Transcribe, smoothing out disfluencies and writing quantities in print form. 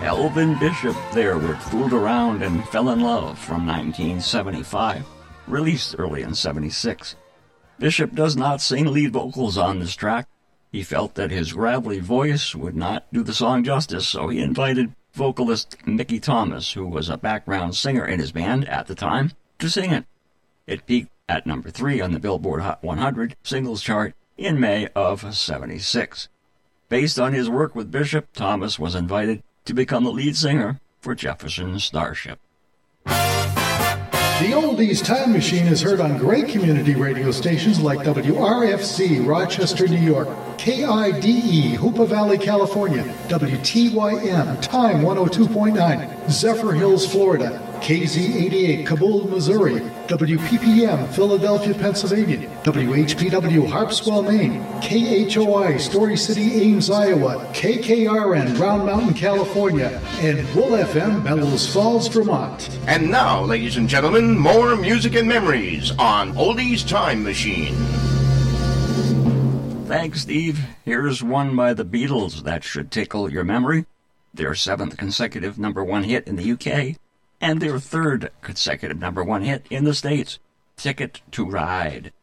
Elvin Bishop there with Fooled Around and Fell in Love from 1975, released early in 76. Bishop does not sing lead vocals on this track. He felt that his gravelly voice would not do the song justice, so he invited vocalist Mickey Thomas, who was a background singer in his band at the time, to sing it. It peaked at number 3 on the Billboard Hot 100 singles chart in May of 76. Based on his work with Bishop, Thomas was invited to become the lead singer for Jefferson Starship. The Oldies Time Machine is heard on great community radio stations like WRFC, Rochester, New York, KIDE, Hoopa Valley, California, WTYM, Time 102.9, Zephyr Hills, Florida, KZ88, Kabul, Missouri, WPPM, Philadelphia, Pennsylvania, WHPW, Harpswell, Maine, KHOI, Story City, Ames, Iowa, KKRN, Round Mountain, California, and Wool FM, Bellows Falls, Vermont. And now, ladies and gentlemen, more music and memories on Oldies Time Machine. Thanks, Steve. Here's one by the Beatles that should tickle your memory. Their 7th consecutive number 1 hit in the UK, and their 3rd consecutive number 1 hit in the States, Ticket to Ride.